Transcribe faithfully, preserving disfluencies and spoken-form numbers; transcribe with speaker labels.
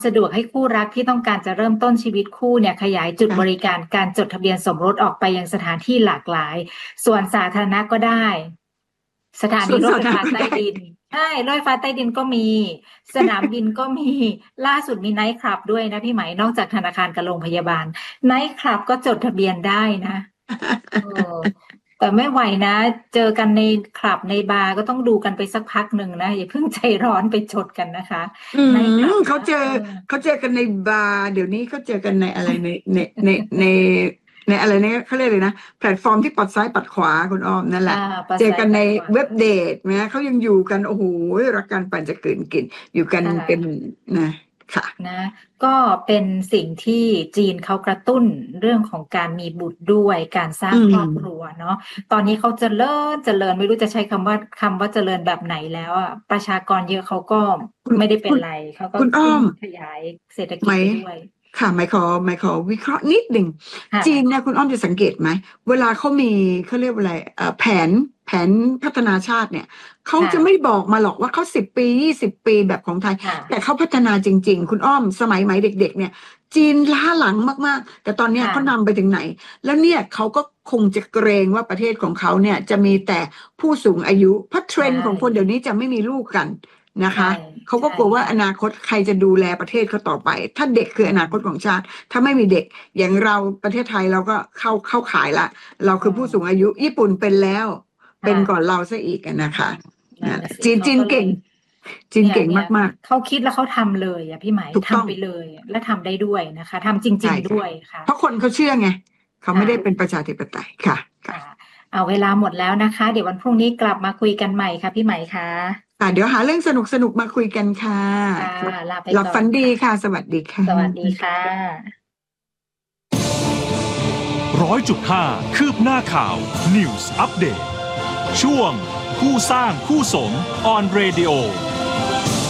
Speaker 1: สะดวกให้คู่รักที่ต้องการจะเริ่มต้นชีวิตคู่เนี่ยขยายจุดบริการการจดทะเบียนสมรสออกไปยังสถานที่หลากหลายส่วนสาธารณะก็ได้สถานีรถไฟฟ้าใต้ดินใช่รถไฟฟ้าใต้ดินก็มีสนามบินก็มีล่าสุดมีไนท์คลับด้วยนะพี่ไหมนอกจากธนาคารกับโรงพยาบาลไนท์คลับก็จดทะเบียนได้นะเออแต่ไม่ไหวนะเจอกันในคลับในบาร์ก็ต้องดูกันไปสักพักหนึ่งนะอย่าเพิ่งใจร้อนไปจดกันนะคะ
Speaker 2: ในคลับเขาเจอเขาเจอกันในบาร์เดี๋ยวนี้เขาเจอกันในอะไรในในในในในอะไรเนี่ยเขาเรียกเลยนะแพลตฟอร์มที่ปัดซ้ายปัดขวาคุณอ้อมนั่นแหละเจอกันในเว็บเดทนะเขายังอยู่กันโอ้โหรักกันปั่นจะเกินกินอยู่กันเป็นนะค่ะ
Speaker 1: นะก็เป็นสิ่งที่จีนเขากระตุ้นเรื่องของการมีบุตรด้วยการสร้างครอบครัวเนาะตอนนี้เขาเจริญเจริญไม่รู้จะใช้คำว่าคำว่าเจริญแบบไหนแล้วอ่ะประชากรเยอะเขาก็ไม่ได้เป็นไรเขาก็ขยายเศรษฐกิจด้วย
Speaker 2: ค่ะหมายขอหมายขอวิเคราะห์นิดหนึ่งจีนเนี่ยคุณอ้อมจะสังเกตไหมเวลาเขามีเขาเรียกว่าอะไรแผนแผนพัฒนาชาติเนี่ยเขาจะไม่บอกมาหรอกว่าเขาสิบปียี่สิบปีแบบของไทยแต่เขาพัฒนาจริงๆคุณอ้อมสมัยใหม่เด็กๆเนี่ยจีนล้าหลังมากๆแต่ตอนนี้เขานำไปถึงไหนแล้วเนี่ยเขาก็คงจะเกรงว่าประเทศของเขาเนี่ยจะมีแต่ผู้สูงอายุเพราะเทรนด์ของคนเดี๋ยวนี้จะไม่มีลูกกันนะคะเขาก็กลัวว่าอนาคตใครจะดูแลประเทศเขาต่อไปถ้าเด็กคืออนาคตของชาติถ้าไม่มีเด็กอย่างเราประเทศไทยเราก็เข้าเข้าขายละเราคือผู้สูงอายุญี่ปุ่นเป็นแล้วเป็นก่อนเราซะอีกนะคะจีนจีนเก่งจีนเก่งมาก
Speaker 1: ๆเขาคิดแล้วเขาทำเลยอ่ะพี่หมายทำไปเลยและทำได้ด้วยนะคะทำจริงๆด้วยค่ะ
Speaker 2: เพราะคนเขาเชื่อไงเขาไม่ได้เป็นประชาธิปไตยค่ะ
Speaker 1: เอาเวลาหมดแล้วนะคะเดี๋ยววันพรุ่งนี้กลับมาคุยกันใหม่ค่ะพี่หมายค่ะ
Speaker 2: เดี๋ยวหาเรื่องสนุกสนุกมาคุยกันค่ะ
Speaker 1: ลาไปก่อนหลับ
Speaker 2: ฝันดีค่ะสวัสดีค่ะ
Speaker 1: สวัสดีค่ะ
Speaker 3: ร้อยจุดห้าคืบหน้าข่าว News Update ช่วงผู้สร้างผู้สม On Radio